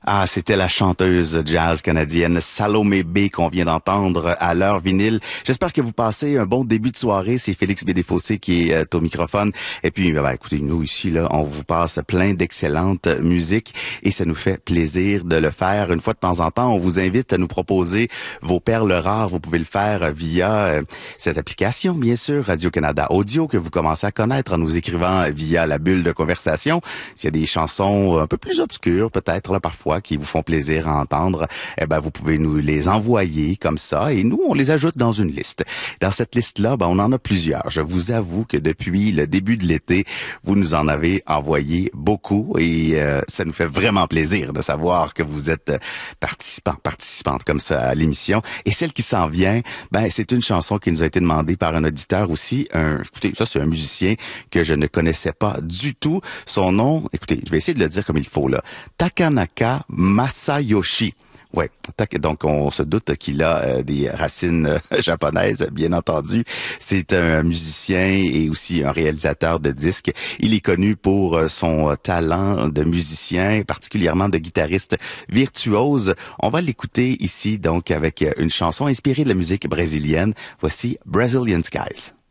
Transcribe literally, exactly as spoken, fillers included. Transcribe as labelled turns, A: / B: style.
A: Ah, c'était la chanteuse jazz canadienne Salomé B qu'on vient d'entendre à l'heure vinyle. J'espère que vous passez un bon début de soirée. C'est Félix Bédéfossé qui est euh, au microphone. Et puis, ben, écoutez, nous ici, là, on vous passe plein d'excellentes musiques et ça nous fait plaisir de le faire. Une fois de temps en temps, on vous invite à nous proposer vos perles rares. Vous pouvez le faire via euh, cette application, bien sûr, Radio-Canada Audio, que vous commencez à connaître en nous écrivant via la bulle de conversation. Il y a des chansons un peu plus obscures, peut-être, là, parfois, qui vous font plaisir à entendre, eh ben vous pouvez nous les envoyer comme ça et nous on les ajoute dans une liste. Dans cette liste-là, ben on en a plusieurs. Je vous avoue que depuis le début de l'été, vous nous en avez envoyé beaucoup et euh, ça nous fait vraiment plaisir de savoir que vous êtes participants, participantes comme ça à l'émission. Et celle qui s'en vient, ben c'est une chanson qui nous a été demandée par un auditeur aussi. Un, écoutez, ça c'est un musicien que je ne connaissais pas du tout. Son nom, écoutez, je vais essayer de le dire comme il faut là. Takanaka Masayoshi. Ouais, donc on se doute qu'il a euh, des racines euh, japonaises, bien entendu. C'est un musicien et aussi un réalisateur de disques. Il est connu pour euh, son talent de musicien, particulièrement de guitariste virtuose. On va l'écouter ici donc avec une chanson inspirée de la musique brésilienne. Voici Brazilian Skies.